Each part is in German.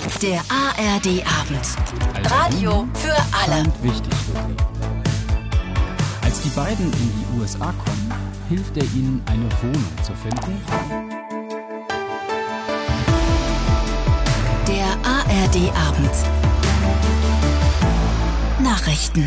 Der ARD-Abend. Radio für alle. Wichtig für sie. Als die beiden in die USA kommen, hilft er ihnen, eine Wohnung zu finden. Der ARD-Abend. Nachrichten.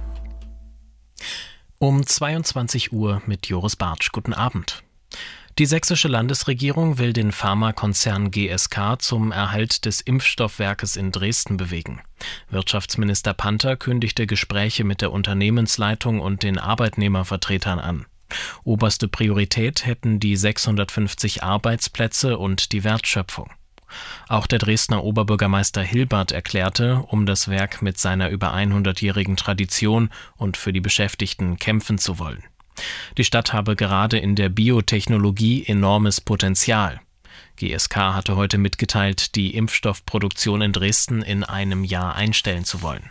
Um 22 Uhr mit Joris Bartsch. Guten Abend. Die sächsische Landesregierung will den Pharmakonzern GSK zum Erhalt des Impfstoffwerkes in Dresden bewegen. Wirtschaftsminister Panther kündigte Gespräche mit der Unternehmensleitung und den Arbeitnehmervertretern an. Oberste Priorität hätten die 650 Arbeitsplätze und die Wertschöpfung. Auch der Dresdner Oberbürgermeister Hilbert erklärte, um das Werk mit seiner über 100-jährigen Tradition und für die Beschäftigten kämpfen zu wollen. Die Stadt habe gerade in der Biotechnologie enormes Potenzial. GSK hatte heute mitgeteilt, die Impfstoffproduktion in Dresden in einem Jahr einstellen zu wollen.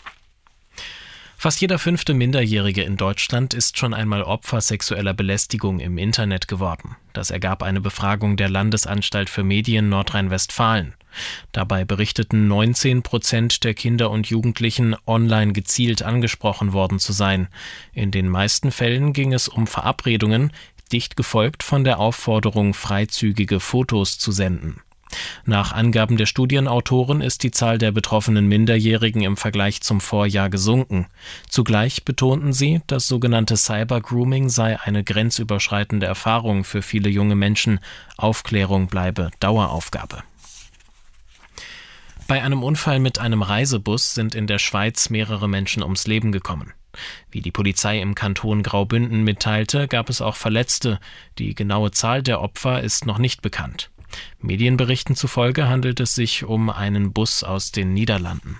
Fast jeder 5. Minderjährige in Deutschland ist schon einmal Opfer sexueller Belästigung im Internet geworden. Das ergab eine Befragung der Landesanstalt für Medien Nordrhein-Westfalen. Dabei berichteten 19% der Kinder und Jugendlichen, online gezielt angesprochen worden zu sein. In den meisten Fällen ging es um Verabredungen, dicht gefolgt von der Aufforderung, freizügige Fotos zu senden. Nach Angaben der Studienautoren ist die Zahl der betroffenen Minderjährigen im Vergleich zum Vorjahr gesunken. Zugleich betonten sie, das sogenannte Cybergrooming sei eine grenzüberschreitende Erfahrung für viele junge Menschen. Aufklärung bleibe Daueraufgabe. Bei einem Unfall mit einem Reisebus sind in der Schweiz mehrere Menschen ums Leben gekommen. Wie die Polizei im Kanton Graubünden mitteilte, gab es auch Verletzte. Die genaue Zahl der Opfer ist noch nicht bekannt. Medienberichten zufolge handelt es sich um einen Bus aus den Niederlanden.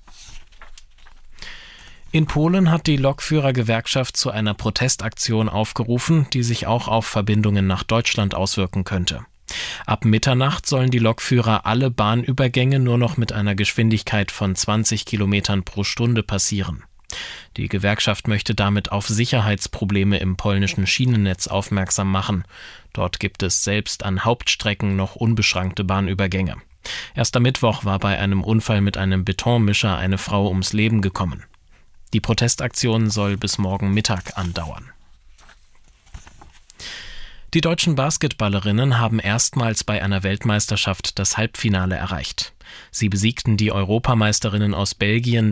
In Polen hat die Lokführergewerkschaft zu einer Protestaktion aufgerufen, die sich auch auf Verbindungen nach Deutschland auswirken könnte. Ab Mitternacht sollen die Lokführer alle Bahnübergänge nur noch mit einer Geschwindigkeit von 20 Kilometern pro Stunde passieren. Die Gewerkschaft möchte damit auf Sicherheitsprobleme im polnischen Schienennetz aufmerksam machen. Dort gibt es selbst an Hauptstrecken noch unbeschränkte Bahnübergänge. Erst am Mittwoch war bei einem Unfall mit einem Betonmischer eine Frau ums Leben gekommen. Die Protestaktion soll bis morgen Mittag andauern. Die deutschen Basketballerinnen haben erstmals bei einer Weltmeisterschaft das Halbfinale erreicht. Sie besiegten die Europameisterinnen aus Belgien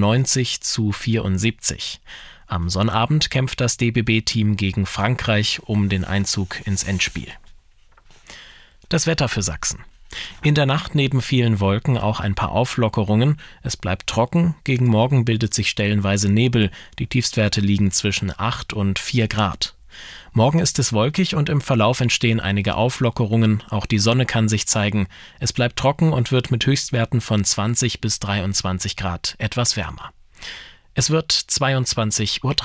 93-74. Am Sonnabend kämpft das DBB-Team gegen Frankreich um den Einzug ins Endspiel. Das Wetter für Sachsen. In der Nacht neben vielen Wolken auch ein paar Auflockerungen. Es bleibt trocken, gegen Morgen bildet sich stellenweise Nebel. Die Tiefstwerte liegen zwischen 8 und 4 Grad. Morgen ist es wolkig und im Verlauf entstehen einige Auflockerungen. Auch die Sonne kann sich zeigen. Es bleibt trocken und wird mit Höchstwerten von 20 bis 23 Grad etwas wärmer. Es wird 22:03 Uhr.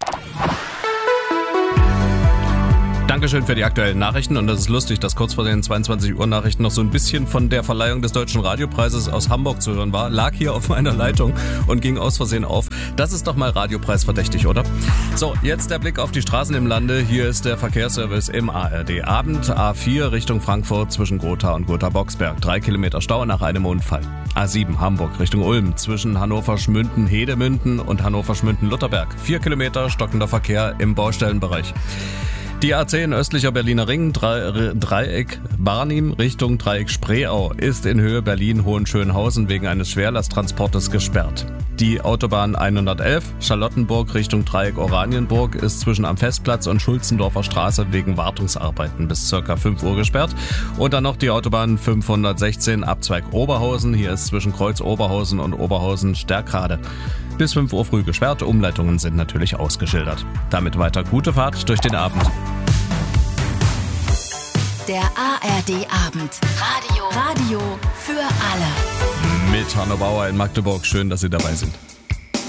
Dankeschön für die aktuellen Nachrichten und das ist lustig, dass kurz vor den 22 Uhr Nachrichten noch so ein bisschen von der Verleihung des Deutschen Radiopreises aus Hamburg zu hören war. Lag hier auf meiner Leitung und ging aus Versehen auf. Das ist doch mal Radiopreis verdächtig, oder? So, jetzt der Blick auf die Straßen im Lande. Hier ist der Verkehrsservice im ARD-Abend. A4 Richtung Frankfurt zwischen Gotha und Gotha-Boxberg. 3 Kilometer Stau nach einem Unfall. A7 Hamburg Richtung Ulm zwischen Hannover-Schmünden-Hedemünden und Hannover-Schmünden-Lutherberg. 4 Kilometer stockender Verkehr im Baustellenbereich. Die A10 östlicher Berliner Ring, Dreieck Barnim Richtung Dreieck Spreeau ist in Höhe Berlin-Hohenschönhausen wegen eines Schwerlasttransportes gesperrt. Die Autobahn 111 Charlottenburg Richtung Dreieck Oranienburg ist zwischen am Festplatz und Schulzendorfer Straße wegen Wartungsarbeiten bis ca. 5 Uhr gesperrt. Und dann noch die Autobahn 516 Abzweig Oberhausen. Hier ist zwischen Kreuz Oberhausen und Oberhausen Stärkrade bis 5 Uhr früh gesperrt. Umleitungen sind natürlich ausgeschildert. Damit weiter gute Fahrt durch den Abend. Der ARD-Abend. Radio für alle. Mit Hanno Bauer in Magdeburg. Schön, dass Sie dabei sind.